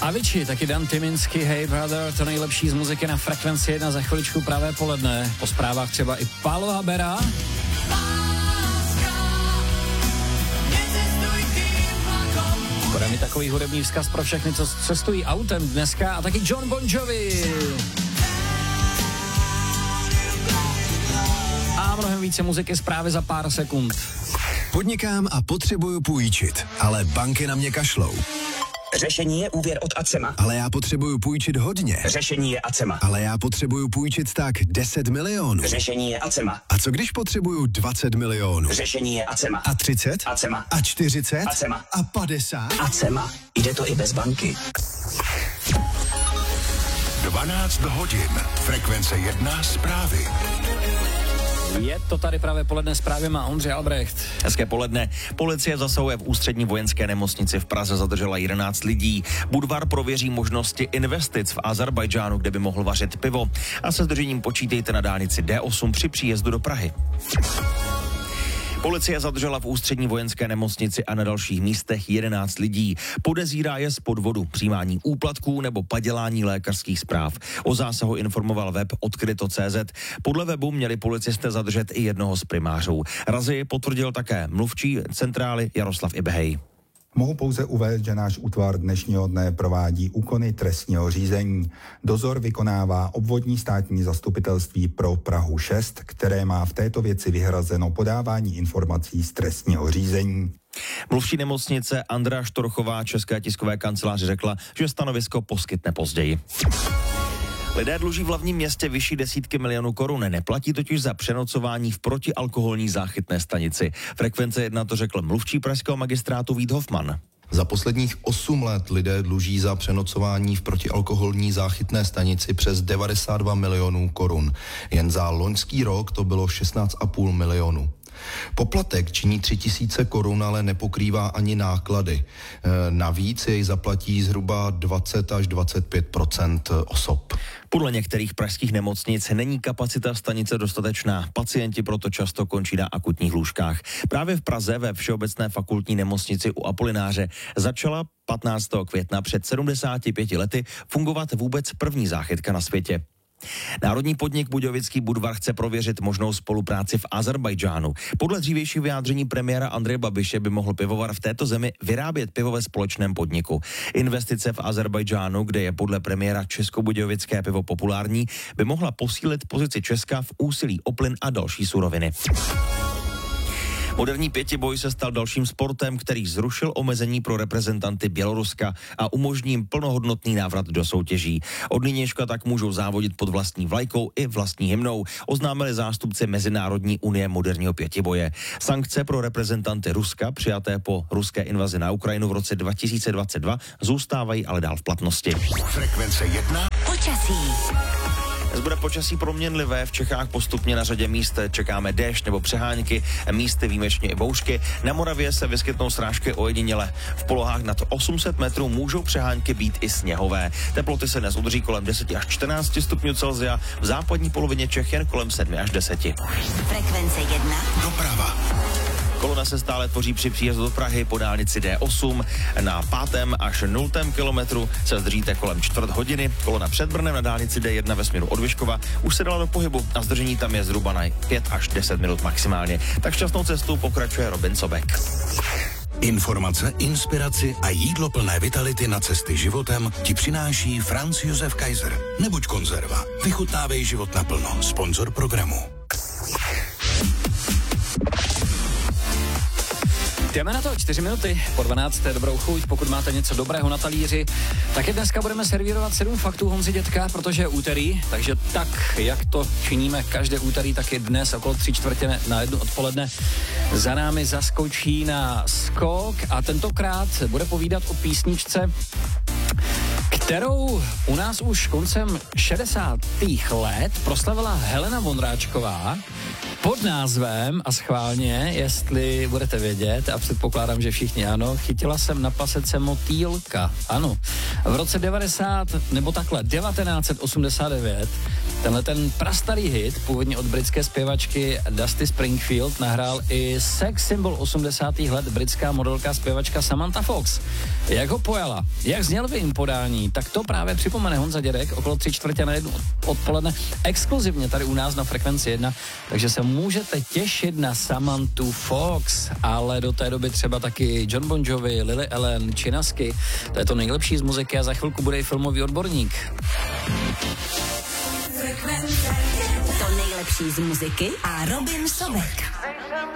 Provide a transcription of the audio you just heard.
Avicii, taky Dan Tyminsky, Hey Brother, to nejlepší z muziky na Frekvenci 1 za chviličku pravé poledne. Po zprávách třeba i Pálo Habera. Bude mi takový hudební vzkaz pro všechny, co cestují autem dneska, a taky John Bon Jovi. A mnohem více muziky, zprávy za pár sekund. Podnikám a potřebuju půjčit, ale banky na mě kašlou. Řešení je úvěr od Acema. Ale já potřebuju půjčit hodně. Řešení je Acema. Ale já potřebuju půjčit tak 10 milionů. Řešení je Acema. A co když potřebuju 20 milionů? Řešení je Acema. A 30? Acema. A 40? Acema. A 50? Acema. Jde to i bez banky. 12 hodin. Frekvence 1 zprávy. Je to tady právě poledne, zprávy má Ondřej Albrecht. Hezké poledne. Policie zasahuje v ústřední vojenské nemocnici v Praze, zadržela 11 lidí. Budvar prověří možnosti investic v Azerbajdžánu, kde by mohl vařit pivo. A se zdržením počítejte na dálnici D8 při příjezdu do Prahy. Policie zadržela v ústřední vojenské nemocnici a na dalších místech 11 lidí. Podezírá je z podvodu, přijímání úplatků nebo padělání lékařských zpráv. O zásahu informoval web Odkryto.cz. Podle webu měli policisté zadržet i jednoho z primářů. Razii potvrdil také mluvčí centrály Jaroslav Ibehej. Mohu pouze uvést, že náš útvar dnešního dne provádí úkony trestního řízení. Dozor vykonává obvodní státní zastupitelství pro Prahu 6, které má v této věci vyhrazeno podávání informací z trestního řízení. Mluvčí nemocnice Andrea Štorchová České tiskové kanceláři řekla, že stanovisko poskytne později. Lidé dluží v hlavním městě vyšší desítky milionů korun, neplatí totiž za přenocování v protialkoholní záchytné stanici. Frekvence 1 to řekl mluvčí pražského magistrátu Vít Hofman. Za posledních 8 let lidé dluží za přenocování v protialkoholní záchytné stanici přes 92 milionů korun. Jen za loňský rok to bylo 16,5 milionů. Poplatek činí 3 000 korun, ale nepokrývá ani náklady. Navíc jej zaplatí zhruba 20 až 25% osob. Podle některých pražských nemocnic není kapacita stanice dostatečná. Pacienti proto často končí na akutních lůžkách. Právě v Praze ve Všeobecné fakultní nemocnici u Apolináře začala 15. května před 75 lety fungovat vůbec první záchytka na světě. Národní podnik Budějovický Budvar chce prověřit možnou spolupráci v Azerbajdžánu. Podle dřívějších vyjádření premiéra Andreje Babiše by mohl pivovar v této zemi vyrábět pivo ve společném podniku. Investice v Azerbajdžánu, kde je podle premiéra českobudějovické pivo populární, by mohla posílit pozici Česka v úsilí o plyn a další suroviny. Moderní pětiboj se stal dalším sportem, který zrušil omezení pro reprezentanty Běloruska a umožní jim plnohodnotný návrat do soutěží. Od nynějška tak můžou závodit pod vlastní vlajkou i vlastní hymnou, oznámili zástupci Mezinárodní unie moderního pětiboje. Sankce pro reprezentanty Ruska, přijaté po ruské invazi na Ukrajinu v roce 2022, zůstávají ale dál v platnosti. Frekvence 1. Počasí. Dnes bude počasí proměnlivé, v Čechách postupně na řadě míst čekáme déšť nebo přehánky, místy výjimečně i bouřky. Na Moravě se vyskytnou srážky ojediněle. V polohách nad 800 metrů můžou přehánky být i sněhové. Teploty se dnes udrží kolem 10 až 14 stupňů Celsia, v západní polovině Čech jen kolem 7 až 10. Frekvence 1. Doprava. Kolona se stále tvoří při příjezdu do Prahy po dálnici D8. Na 5. až 0. kilometru se zdržíte kolem 4 hodiny. Kolona před Brnem na dálnici D1 ve směru od Vyškova už se dala do pohybu a zdržení tam je zhruba na 5 až 10 minut maximálně. Tak šťastnou cestou pokračuje Robin Sobek. Informace, inspiraci a jídlo plné vitality na cesty životem ti přináší Franz Josef Kaiser. Nebuď konzerva. Vychutnávej život naplno. Sponzor programu. Jdeme na to, 4 minuty po 12. Dobrou chuť, pokud máte něco dobrého na talíři. Taky dneska budeme servírovat 7 faktů Honzy Dětka, protože je úterý, takže tak, jak to činíme každé úterý, tak i dnes okolo 3/4 na 1 odpoledne za námi zaskočí na skok a tentokrát bude povídat o písničce, kterou u nás už koncem 60. let proslavila Helena Vondráčková pod názvem, a schválně, jestli budete vědět, a předpokládám, že všichni ano, chytila jsem na pasece motýlka. Ano. V roce 1989, tenhle ten prastarý hit, původně od britské zpěvačky Dusty Springfield, nahrál i sex symbol 80. let britská modelka zpěvačka Samantha Fox. Jak ho pojala, jak zněl v jejím podání, tak to právě připomene Honza Dědek okolo 3:45 odpoledne exkluzivně tady u nás na Frekvenci 1, takže se můžete těšit na Samanthu Fox, ale do té doby třeba taky John Bon Jovi, Lily Allen, Činasky, to je to nejlepší z muziky a za chvilku bude i filmový odborník. To nejlepší z muziky a Robin Sobek.